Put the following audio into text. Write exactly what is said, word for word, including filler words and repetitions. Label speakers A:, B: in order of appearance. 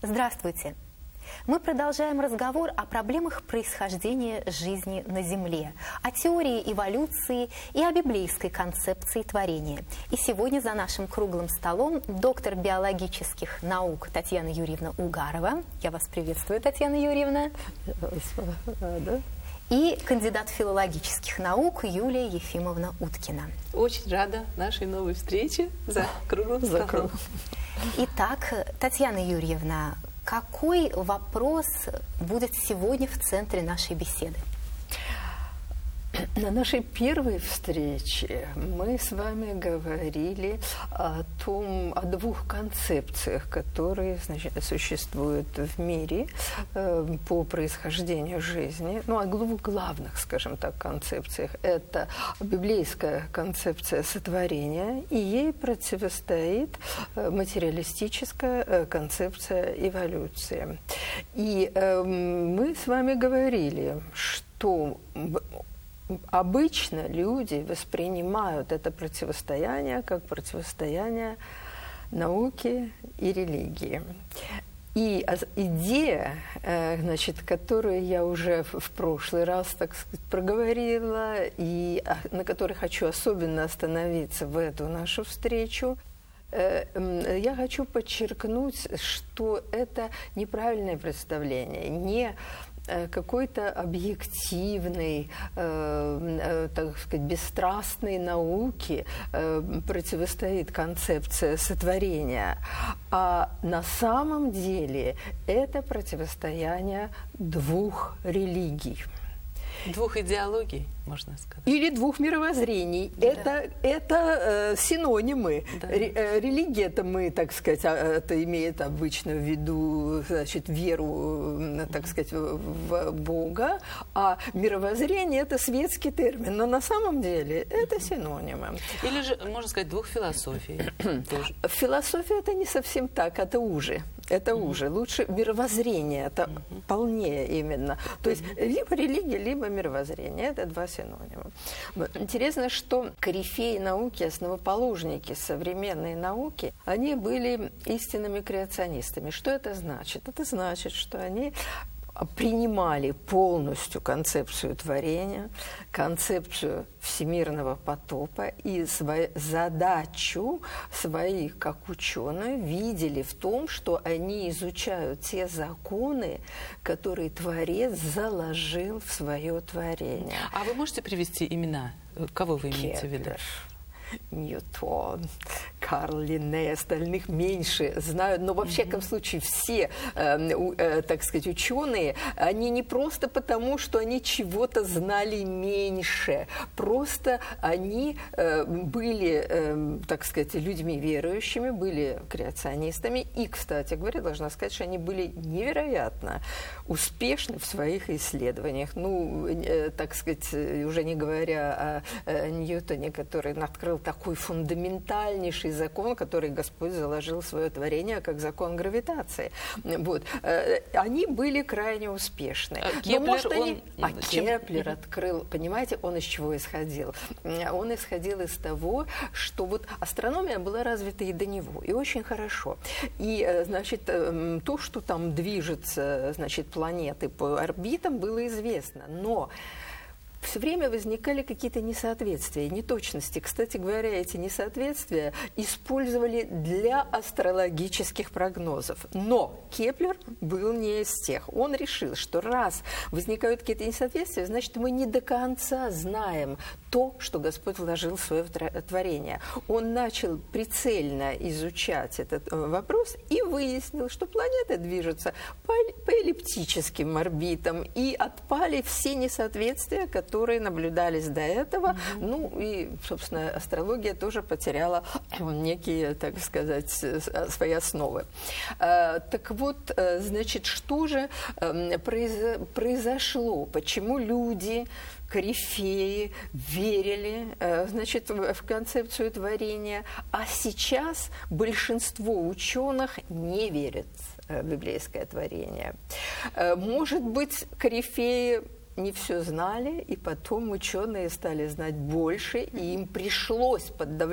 A: Здравствуйте! Мы продолжаем разговор о проблемах происхождения жизни на Земле, о теории эволюции и о библейской концепции творения. И сегодня за нашим круглым столом доктор биологических наук Татьяна Юрьевна Угарова. Я вас приветствую, Татьяна Юрьевна. И кандидат филологических наук Юлия Ефимовна Уткина.
B: Очень рада нашей новой встрече за круглым столом.
A: Итак, Татьяна Юрьевна, какой вопрос будет сегодня в центре нашей беседы?
C: На нашей первой встрече мы с вами говорили о том, о двух концепциях, которые, значит, существуют в мире э, по происхождению жизни. Ну, о двух главных, скажем так, концепциях. Это библейская концепция сотворения, и ей противостоит материалистическая э, концепция эволюции. И э, мы с вами говорили, что обычно люди воспринимают это противостояние как противостояние науки и религии. И идея, значит, которую я уже в прошлый раз, так сказать, проговорила, и на которой хочу особенно остановиться в эту нашу встречу, я хочу подчеркнуть, что это неправильное представление, не какой-то объективной, э, так сказать, бесстрастной науке э, противостоит концепция сотворения, а на самом деле это противостояние двух религий.
B: Двух идеологий, можно сказать.
C: Или двух мировоззрений. Да. Это, это э, синонимы. Да. Ре, э, религия-то мы, так сказать, это имеет обычно в виду, значит, веру, так сказать, в Бога, а мировоззрение – это светский термин. Но на самом деле это синонимы.
B: Или же, можно сказать, двух философий.
C: Философия – это не совсем так, это уже. Это mm-hmm. уже. Лучше мировоззрение, это mm-hmm. полнее именно. То есть либо религия, либо мировоззрение. Это два синонима. Интересно, что корифеи науки, основоположники современной науки, они были истинными креационистами. Что это значит? Это значит, что они принимали полностью концепцию творения, концепцию всемирного потопа и свою задачу своих, как ученые, видели в том, что они изучают те законы, которые Творец заложил в свое творение.
B: А вы можете привести имена? Кого вы имеете в виду?
C: Ньютон, Карл Линней, остальных меньше знают, но во всяком случае все, э, э, так сказать, ученые, они не просто потому, что они чего-то знали меньше, просто они э, были, э, так сказать, людьми верующими, были креационистами, и, кстати говоря, должна сказать, что они были невероятно успешны в своих исследованиях. Ну, э, так сказать, уже не говоря о, о Ньютоне, который открыл такой фундаментальнейший закон, который Господь заложил в свое творение, как закон гравитации. Вот. Они были крайне успешны.
B: А Кеплер,
C: Но, может, они...
B: он...
C: а Кеплер открыл, понимаете, он из чего исходил? Он исходил из того, что вот астрономия была развита и до него, и очень хорошо. И, значит, то, что там движется, значит, планеты по орбитам, было известно. Но все время возникали какие-то несоответствия, неточности. Кстати говоря, эти несоответствия использовали для астрологических прогнозов. Но Кеплер был не из тех. Он решил, что раз возникают какие-то несоответствия, значит, мы не до конца знаем то, что Господь вложил в свое творение. Он начал прицельно изучать этот вопрос и выяснил, что планеты движутся по, по эллиптическим орбитам, и отпали все несоответствия, которые которые наблюдались до этого. Mm-hmm. Ну и, собственно, астрология тоже потеряла некие, так сказать, свои основы. Так вот, значит, что же произошло? Почему люди, корифеи, верили, значит, в концепцию творения, а сейчас большинство ученых не верят в библейское творение? Может быть, корифеи не все знали, и потом ученые стали знать больше, и им пришлось под давлением